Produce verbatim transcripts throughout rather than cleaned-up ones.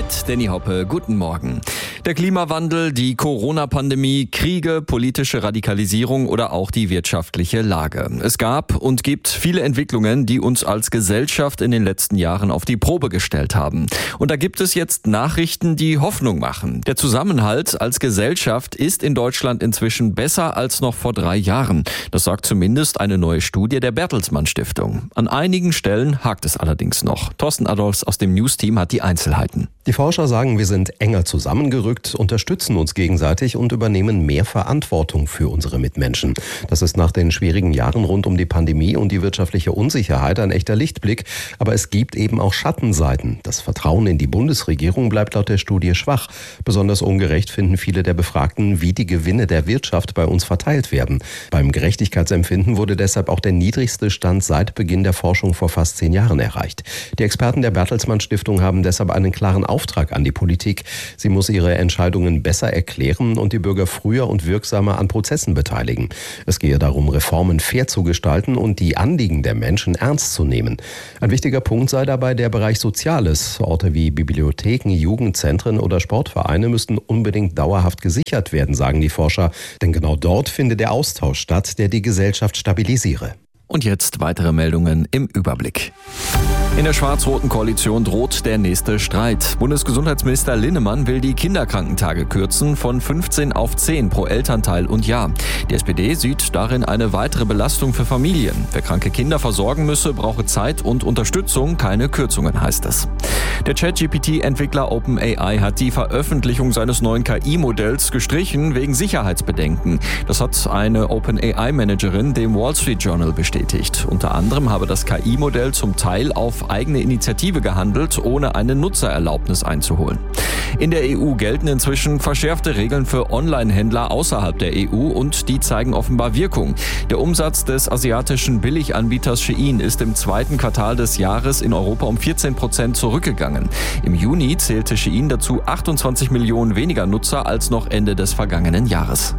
mit Danny Hoppe. Guten Morgen. Der Klimawandel, die Corona-Pandemie, Kriege, politische Radikalisierung oder auch die wirtschaftliche Lage. Es gab und gibt viele Entwicklungen, die uns als Gesellschaft in den letzten Jahren auf die Probe gestellt haben. Und da gibt es jetzt Nachrichten, die Hoffnung machen. Der Zusammenhalt als Gesellschaft ist in Deutschland inzwischen besser als noch vor drei Jahren. Das sagt zumindest eine neue Studie der Bertelsmann Stiftung. An einigen Stellen hakt es allerdings noch. Thorsten Adolfs aus dem News-Team hat die Einzelheiten. Die Forscher sagen, wir sind enger zusammengerückt, unterstützen uns gegenseitig und übernehmen mehr Verantwortung für unsere Mitmenschen. Das ist nach den schwierigen Jahren rund um die Pandemie und die wirtschaftliche Unsicherheit ein echter Lichtblick. Aber es gibt eben auch Schattenseiten. Das Vertrauen in die Bundesregierung bleibt laut der Studie schwach. Besonders ungerecht finden viele der Befragten, wie die Gewinne der Wirtschaft bei uns verteilt werden. Beim Gerechtigkeitsempfinden wurde deshalb auch der niedrigste Stand seit Beginn der Forschung vor fast zehn Jahren erreicht. Die Experten der Bertelsmann Stiftung haben deshalb einen klaren Auftrag an die Politik. Sie muss ihre Entscheidungen besser erklären und die Bürger früher und wirksamer an Prozessen beteiligen. Es gehe darum, Reformen fair zu gestalten und die Anliegen der Menschen ernst zu nehmen. Ein wichtiger Punkt sei dabei der Bereich Soziales. Orte wie Bibliotheken, Jugendzentren oder Sportvereine müssten unbedingt dauerhaft gesichert werden, sagen die Forscher. Denn genau dort finde der Austausch statt, der die Gesellschaft stabilisiere. Und jetzt weitere Meldungen im Überblick. In der schwarz-roten Koalition droht der nächste Streit. Bundesgesundheitsminister Linnemann will die Kinderkrankentage kürzen von fünfzehn auf zehn pro Elternteil und Jahr. Die S P D sieht darin eine weitere Belastung für Familien. Wer kranke Kinder versorgen müsse, brauche Zeit und Unterstützung, keine Kürzungen, heißt es. Der ChatG P T-Entwickler OpenAI hat die Veröffentlichung seines neuen K I-Modells gestrichen wegen Sicherheitsbedenken. Das hat eine OpenAI-Managerin dem Wall Street Journal bestätigt. Unter anderem habe das K I-Modell zum Teil auf eigene Initiative gehandelt, ohne eine Nutzererlaubnis einzuholen. In der E U gelten inzwischen verschärfte Regeln für Online-Händler außerhalb der E U und die zeigen offenbar Wirkung. Der Umsatz des asiatischen Billiganbieters Shein ist im zweiten Quartal des Jahres in Europa um vierzehn Prozent zurückgegangen. Im Juni zählte Shein dazu achtundzwanzig Millionen weniger Nutzer als noch Ende des vergangenen Jahres.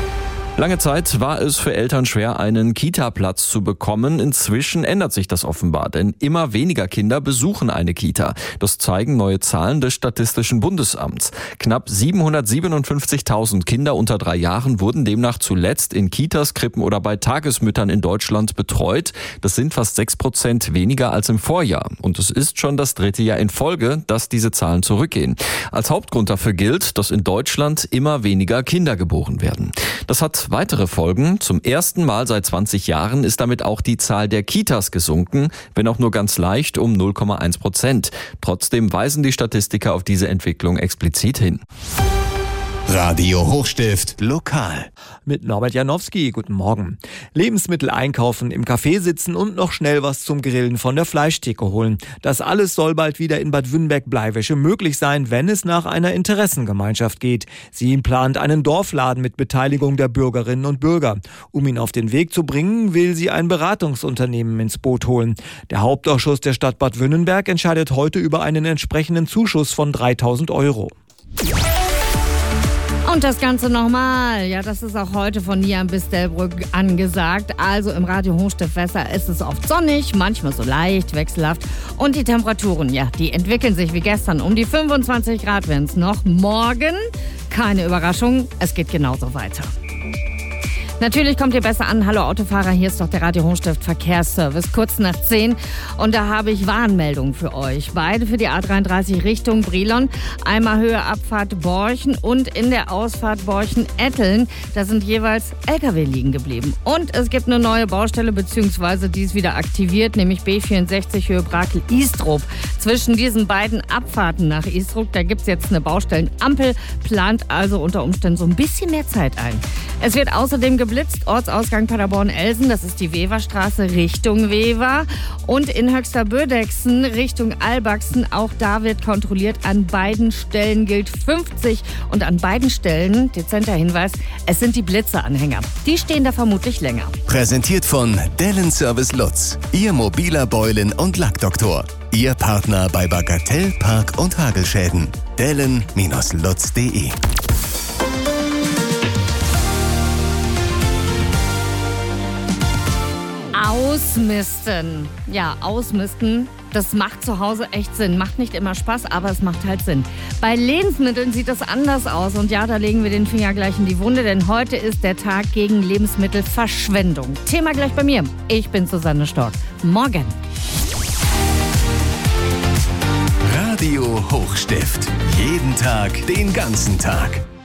Lange Zeit war es für Eltern schwer, einen Kita-Platz zu bekommen. Inzwischen ändert sich das offenbar, denn immer weniger Kinder besuchen eine Kita. Das zeigen neue Zahlen des Statistischen Bundesamts. Knapp siebenhundertsiebenundfünfzigtausend Kinder unter drei Jahren wurden demnach zuletzt in Kitas, Krippen oder bei Tagesmüttern in Deutschland betreut. Das sind fast sechs Prozent weniger als im Vorjahr. Und es ist schon das dritte Jahr in Folge, dass diese Zahlen zurückgehen. Als Hauptgrund dafür gilt, dass in Deutschland immer weniger Kinder geboren werden. Das hat weitere Folgen. Zum ersten Mal seit zwanzig Jahren ist damit auch die Zahl der Kitas gesunken, wenn auch nur ganz leicht um null Komma eins Prozent. Trotzdem weisen die Statistiker auf diese Entwicklung explizit hin. Radio Hochstift lokal. Mit Norbert Janowski, guten Morgen. Lebensmittel einkaufen, im Café sitzen und noch schnell was zum Grillen von der Fleischtheke holen. Das alles soll bald wieder in Bad Wünnberg-Bleiwäsche möglich sein, wenn es nach einer Interessengemeinschaft geht. Sie plant einen Dorfladen mit Beteiligung der Bürgerinnen und Bürger. Um ihn auf den Weg zu bringen, will sie ein Beratungsunternehmen ins Boot holen. Der Hauptausschuss der Stadt Bad Wünnenberg entscheidet heute über einen entsprechenden Zuschuss von dreitausend Euro. Und das Ganze nochmal. Ja, das ist auch heute von Niam bis Delbrück angesagt. Also im Radio Hochstift-Wetter ist es oft sonnig, manchmal so leicht, wechselhaft. Und die Temperaturen, ja, die entwickeln sich wie gestern. Um die fünfundzwanzig Grad werden es noch. Morgen, keine Überraschung, es geht genauso weiter. Natürlich kommt ihr besser an. Hallo Autofahrer, hier ist doch der Radio Hochstift Verkehrsservice, kurz nach zehn. Und da habe ich Warnmeldungen für euch. Beide für die A dreiunddreißig Richtung Brilon. Einmal Höhe Abfahrt Borchen und in der Ausfahrt Borchen-Etteln. Da sind jeweils L K W liegen geblieben. Und es gibt eine neue Baustelle, beziehungsweise die ist wieder aktiviert, nämlich B vierundsechzig Höhe Brakel-Istrup. Zwischen diesen beiden Abfahrten nach Istrup, da gibt es jetzt eine Baustellenampel, plant also unter Umständen so ein bisschen mehr Zeit ein. Es wird außerdem geblitzt, Ortsausgang Paderborn-Elsen, das ist die Weverstraße Richtung Wever. Und in Höxter-Bödexen Richtung Albachsen, auch da wird kontrolliert. An beiden Stellen gilt fünfzig und an beiden Stellen, dezenter Hinweis, es sind die Blitzeranhänger. Die stehen da vermutlich länger. Präsentiert von Dellen Service Lutz, Ihr mobiler Beulen- und Lackdoktor. Ihr Partner bei Bagatell, Park- und Hagelschäden. dellen Bindestrich lutz punkt de Ausmisten. Ja, ausmisten Das macht zu Hause echt Sinn. Macht nicht immer Spaß, aber es macht halt Sinn. Bei Lebensmitteln sieht es anders aus. Und ja, da legen wir den Finger gleich in die Wunde, denn heute ist der Tag gegen Lebensmittelverschwendung. Thema gleich bei mir. Ich bin Susanne Stork. Morgen. Radio Hochstift. Jeden Tag, den ganzen Tag.